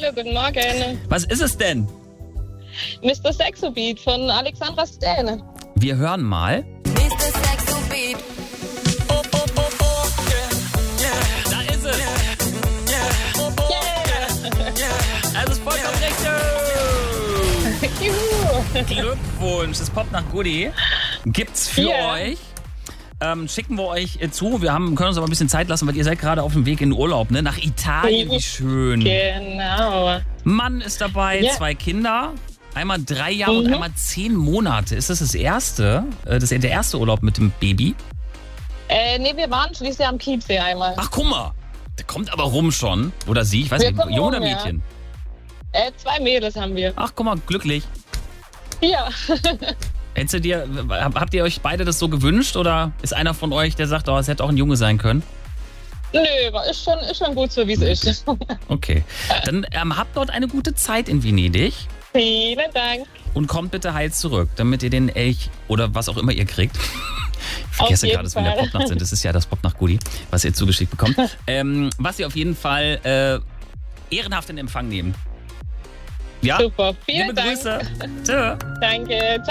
Hallo, guten Morgen. Was ist es denn? Mr. Sexobeat von Alexandra Stan. Wir hören mal. Mr. Sexobeat. Da ist es. Es ist vollkommen richtig. Juhu. Glückwunsch. Das Pop nach Goodie gibt's für euch. Schicken wir euch zu. Wir können uns aber ein bisschen Zeit lassen, weil ihr seid gerade auf dem Weg in den Urlaub, ne? Nach Italien. Wie schön. Genau. Mann ist dabei, 2 Kinder. Einmal 3 Jahre und einmal 10 Monate. Ist das erste? Das ist der erste Urlaub mit dem Baby? Nee, wir waren schließlich am Chiemsee einmal. Ach, guck mal. Der kommt aber rum schon. Oder sie, ich weiß nicht, kommen Junge oder rum, ja. Mädchen? 2 Mädels haben wir. Ach, guck mal, glücklich. Ja. Habt ihr euch beide das so gewünscht oder ist einer von euch, der sagt, es hätte auch ein Junge sein können? Nö, ist schon gut so, wie es ist. Okay. Dann habt dort eine gute Zeit in Venedig. Vielen Dank. Und kommt bitte heil zurück, damit ihr den Elch oder was auch immer ihr kriegt. Ich vergesse gerade, dass wir in der Popnacht sind. Das ist ja das Pop nach Goodie, was ihr zugeschickt bekommt. Was ihr auf jeden Fall ehrenhaft in Empfang nehmen. Ja? Super, vielen Liebe Dank. Grüße. Tschö. Danke.